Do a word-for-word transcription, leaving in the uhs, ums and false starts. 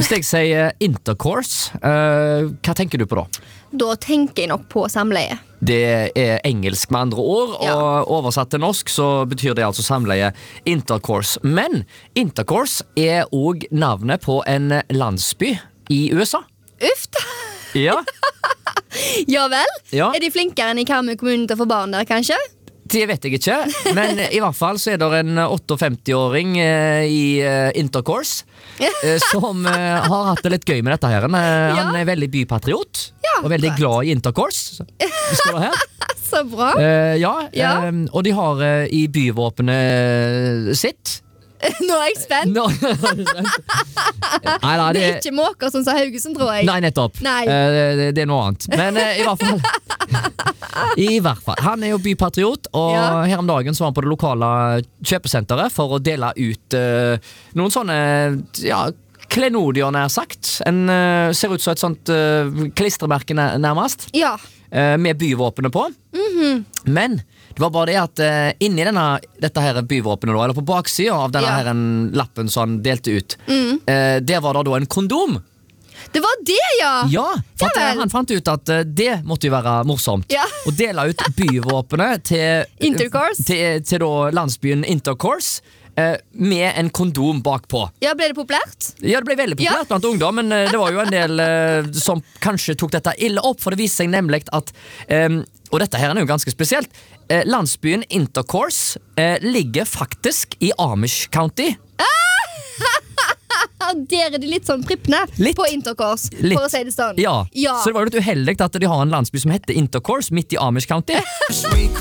Hvis jeg sier intercourse, uh, hva tenker du på da? Da tenker jeg nok på samleie. Det er engelsk med andre ord, Ja. og oversatt til norsk så betyr det altså samleie intercourse. Men intercourse er også navnet på en landsby i U S A. Uff da. Ja, Ja vel? Ja. Er de flinkere enn i Karmøy kommune til å få barn der, kanskje? det vet jeg ikke, men i hvert fall så er det en femtiåtte-åring eh, i eh, intercourse eh, som eh, har hatt det litt gøy med dette her. Eh, Han er veldig bypatriot Ja, og veldig klart. glad i intercourse. Det står det her. Så bra. Eh, ja, Ja. eh, og de har eh, i byvåpenet sitt Nå er jeg spent. Nå, Nei, da, Det det, er ikke måker som sa Haugesund, tror jeg. nei, nettopp. Nei. Eh, det, det er noe annet. Men eh, i hvert fall I hvert fall. Han er jo bypatriot, og Ja. her om dagen så var han på det lokale kjøpesenteret for å dele ut eh, noen sånne ja, klenodier, nær sagt. En eh, ser ut som et sånt eh, klistremerke nær- nærmest, Ja. eh, med byvåpenet på. Men det var bare det at eh, inni denne, dette her byvåpenet, da, eller på baksida av denne Ja. her en lappen som han delte ut, eh, der var det da en kondom. Det var det, ja! Ja, for at, Ja eh, vel. han fant ut at eh, det måtte jo være morsomt. Ja. Å dele ut byvåpenet til, Intercourse. til, til da landsbyen Intercourse eh, med en kondom bakpå. Ja, ble det populært? Ja, det ble veldig Ja. populært blant ungdom, men eh, det var jo en del eh, som kanskje tok dette ille opp, for det viste seg nemlig at eh, og dette her er jo ganske spesielt. Eh, landsbyen Intercourse eh, ligger faktisk i Amish County. Ja, der er de litt sånn prippende Litt. på intercourse, Litt. for å si det sånn. Ja. Ja. Så det var jo litt uheldig at de har en landsby som heter Intercourse midt i Amish County.